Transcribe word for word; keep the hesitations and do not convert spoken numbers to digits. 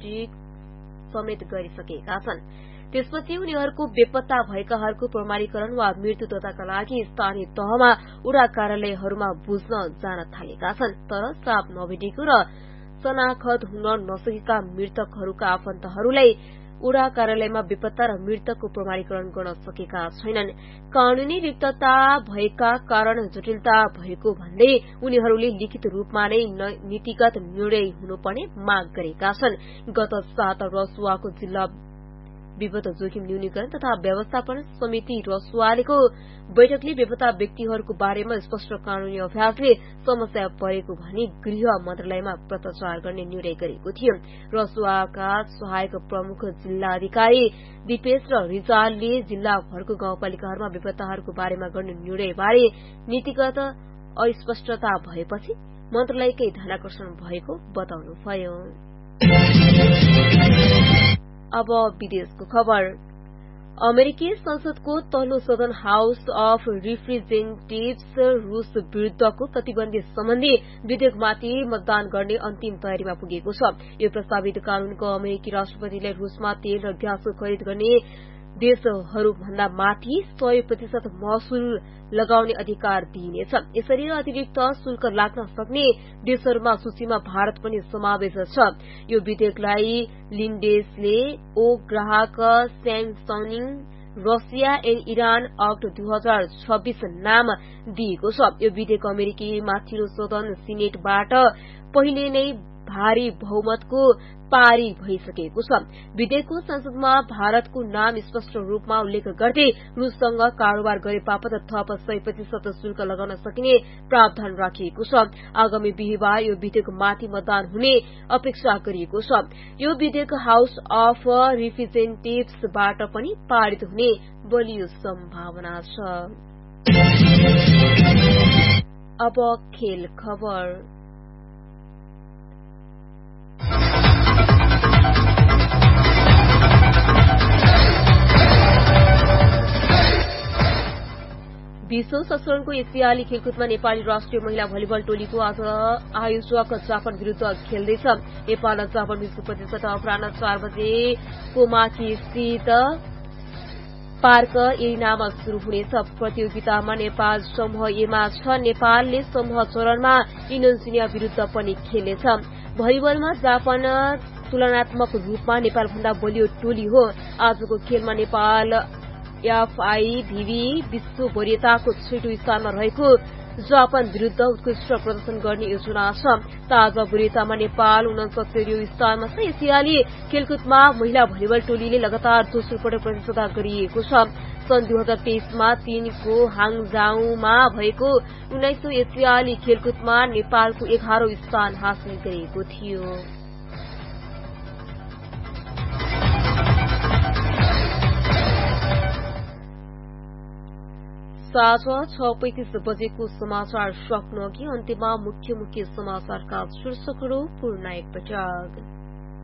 Audit समेत गरिसकेका छन्। त्यसपछि उनीहरूको बेपत्ता भएकाहरूको प्रमाणीकरण वा मृत्यु दर्ताका लागि स्थानीय तहमा उडा कार्यालयहरूमा बुझ्न जान थालेका छन्। तर साप नभेटेको र शनाखत हुन नसकेका मृतकहरूका आफन्तहरूलाई उडा कार्यालयमा बेपत्ता र मृतकको प्रमाणीकरण गर्न सकेका छैनन्। कानूनी रिक्तता भएका कारण जटिलता भएको भन्दै उनीहरूले लिखित रूपमा नै नीतिगत निर्णय हुनुपर्ने माग गरेका छन्। गत सात रसुवाको जिल्ला विपद जोखिम न्यूनीकरण तथा व्यवस्थापन समिति रसुवालेको बैठकले बेपत्ता व्यक्तिहरूको बारेमा स्पष्ट कानूनी अभ्यासले समस्या परेको भनी गृह मन्त्रालयमा पत्राचार गर्ने निर्णय गरेको थियो। रसुवाका सहायक प्रमुख जिल्ला अधिकारी दिपेश र रिजालले जिल्लाभरको गाउँपालिकाहरूमा बेपत्ताहरूको बारेमा गर्ने निर्णयबारे नीतिगत अस्पष्टता भएपछि मन्त्रालयकै ध्यानाकर्षण भएको बताउनुभयो। अब विदेशको खबर। अमेरिकी संसदको तल्लो सदन हाउस अफ रिप्रेजेन्टेटिभ्स रूस विरूद्धको प्रतिबन्धी सम्बन्धी विधेयकमाथि मतदान गर्ने अन्तिम तयारीमा पुगेको छ। यो प्रस्तावित कानूनको अमेरिकी राष्ट्रपतिलाई रूसमा तेल र ग्यासको खरिद गर्ने देशहरूभन्दा माथि सय प्रतिशत महसुल लगाउने अधिकार दिइनेछ। यसरी अतिरिक्त शुल्क लाग्न सक्ने देशहरूमा सूचीमा भारत पनि समावेश छ। यो विधेयकलाई लिन्डेसले ओ ग्राहक स्याङसनिङ रसिया एण्ड इरान एक्ट दुई हजार छब्बीस नाम दिएको छ। यो विधेयक अमेरिकी माथिल्लो सदन सिनेटबाट पहिले नै भारी बहुमतको पारी भइसकेको छ। विधेयकको संसदमा भारतको नाम स्पष्ट रूपमा उल्लेख गर्दै रूससँग कारोबार गरे बापत थप सय प्रतिशत शुल्क लगाउन सकिने प्रावधान राखिएको छ। आगामी बिहिबार यो विधेयकमाथि मतदान हुने अपेक्षा गरिएको छ। यो विधेयक हाउस अफ रिप्रेजेन्टेटिभ्सबाट पनि पारित हुने बलियो सम्भावना छ। अब खेल खबर। विश्व संस्करणको एसियाली खेलकुदमा नेपाली राष्ट्रिय महिला भलिबल टोलीको आज आयोजक जापान विरूद्ध खेल्दैछ। नेपाल र जापान बीचको प्रतिस्पर्धा अपराह्न चार बजे कोमाकी स्थित पार्क एरिनामा शुरू हुनेछ। प्रतियोगितामा नेपाल समूह एमा छ। नेपालले समूह चरणमा इन्डोनेसिया विरूद्ध पनि खेल्नेछ। भलिबलमा जापान तुलनात्मक रूपमा नेपालभन्दा बलियो टोली हो। आजको खेलमा नेपाल एफआईभीबी विश्व वरियताको छैटौं स्थानमा रहेको जापान विरूद्ध उत्कृष्ट प्रदर्शन गर्ने योजना छ। ताजा वरियतामा नेपाल उनसत्तरीऔं स्थानमा छ। एसियाली खेलकुदमा महिला भलिबल टोलीले लगातार दोस्रो पटक प्रतिस्पर्धा गरिएको छ। सन् दुई हजार तेइसमा चीनको हाङजाउमा भएको उन्नाइसौं एसियाली खेलकुदमा नेपालको एघारौं स्थान हासिल गरेको थियो। साँझ छ पैंतिस बजेको समाचार सक्नु अघि अन्त्यमा मुख्य मुख्य समाचारका शीर्षकहरू पुनः एकपटक।